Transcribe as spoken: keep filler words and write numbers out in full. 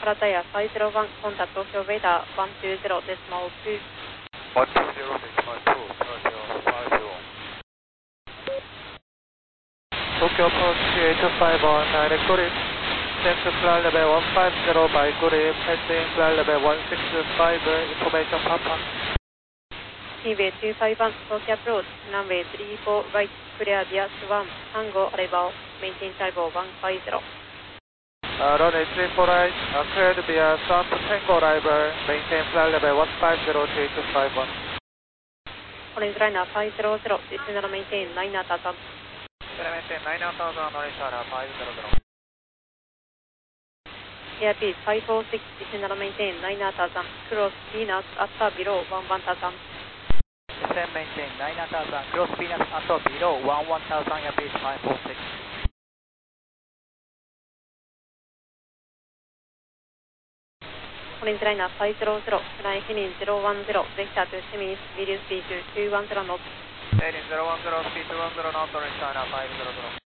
ラタイヤファイゼロワン、コンタクト東京ベータワンツーゼロデシマルツー。 ワンツーゼロデシマルツー、東京ファイゼロ。東京 approach eight five one, direct grip. Send to flight level one five zero by grip, heading flight level one six five, information Papa. ニーウェイツーファイブワン、東京アプローチ、ランウェイスリーフォー、ライト、クリアビアスワン、タンゴ、アレバオ、メインテインタイボワンファイゼロ。 Uh, runway three four right, uh, cleared via South Tango arrival, maintain flight level one five zero to eight five one. オレンジライナーファイゼロゼロ、ディスナルメインテインナイナーターザン。 Maintain nine thousand, Norishara five zero zero. エアピーファイブフォーシックス、ディスナルメインテインナイナーターザン、クロス、ビーナス、アッタービロー、ワンワンターザン。 Descend maintain nine thousand, cross Venus and below one one thousand, Airbus five four six. オレンジライナーファイゼロゼロ、フライヘリンゼロワンゼロ、ベクターとセミス、ビリュースピークツーワンゼロノット。 Heading zero one zero, speed two one zero, not Norishara five zero zero.